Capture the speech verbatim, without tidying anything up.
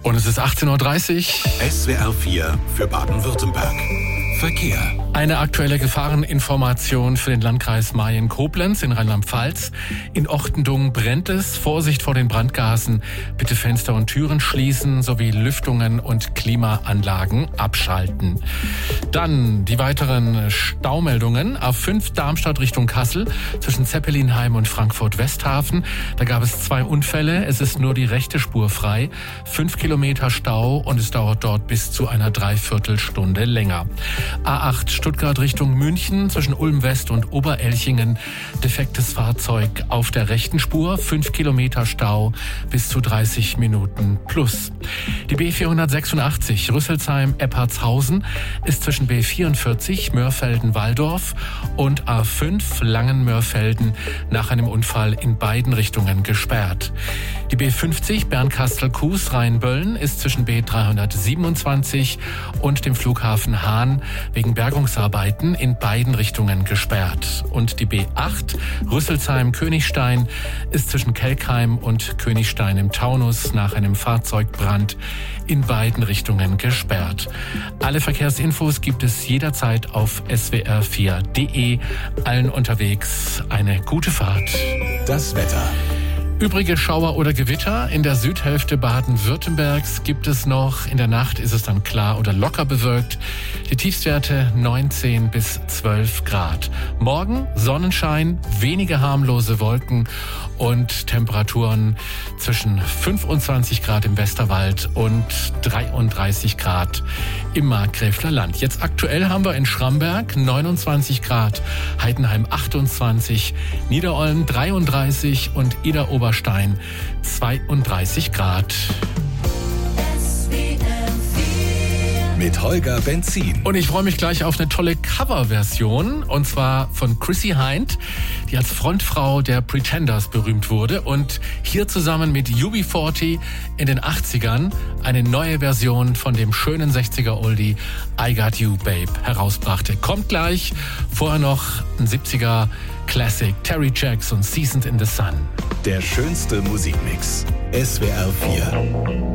Und es ist achtzehn Uhr dreißig. S W R vier für Baden-Württemberg. Verkehr. Eine aktuelle Gefahreninformation für den Landkreis Mayen-Koblenz in Rheinland-Pfalz. In Ochtendung brennt es. Vorsicht vor den Brandgasen. Bitte Fenster und Türen schließen sowie Lüftungen und Klimaanlagen abschalten. Dann die weiteren Staumeldungen. A fünf Darmstadt Richtung Kassel zwischen Zeppelinheim und Frankfurt-Westhafen. Da gab es zwei Unfälle. Es ist nur die rechte Spur frei. Fünf Kilometer Stau und es dauert dort bis zu einer Dreiviertelstunde länger. A acht Stuttgart Richtung München zwischen Ulm West und Oberelchingen. Defektes Fahrzeug auf der rechten Spur. Fünf Kilometer Stau bis zu dreißig Minuten plus. Die B vierhundertsechsundachtzig Rüsselsheim-Eppartshausen ist zwischen B vierundvierzig Mörfelden-Walldorf und A fünf Langen-Mörfelden nach einem Unfall in beiden Richtungen gesperrt. Die B fünfzig Bernkastel-Kues Rheinböllen ist zwischen B dreihundertsiebenundzwanzig und dem Flughafen Hahn wegen Bergungsarbeiten in beiden Richtungen gesperrt. Und die B acht Rüsselsheim-Königstein ist zwischen Kelkheim und Königstein im Taunus nach einem Fahrzeugbrand in beiden Richtungen gesperrt. Alle Verkehrsinfos gibt es jederzeit auf S W R vier punkt de. Allen unterwegs eine gute Fahrt. Das Wetter. Übrige Schauer oder Gewitter in der Südhälfte Baden-Württembergs gibt es noch. In der Nacht ist es dann klar oder locker bewölkt. Die Tiefstwerte neunzehn bis zwölf Grad. Morgen Sonnenschein, wenige harmlose Wolken und Temperaturen zwischen fünfundzwanzig Grad im Westerwald und dreiunddreißig Grad im Markgräfler Land. Jetzt aktuell haben wir in Schramberg neunundzwanzig Grad, Heidenheim achtundzwanzig, Niederolm dreiunddreißig und Idar-Oberstein zweiunddreißig Grad. Mit Holger Benzin. Und ich freue mich gleich auf eine tolle Coverversion, und zwar von Chrissy Hynde, die als Frontfrau der Pretenders berühmt wurde und hier zusammen mit U B vierzig in den achtzigern eine neue Version von dem schönen sechziger-Oldie I Got You Babe herausbrachte. Kommt gleich, vorher noch ein siebziger Classic, Terry Jacks und Seasoned in the Sun. Der schönste Musikmix. S W R vier.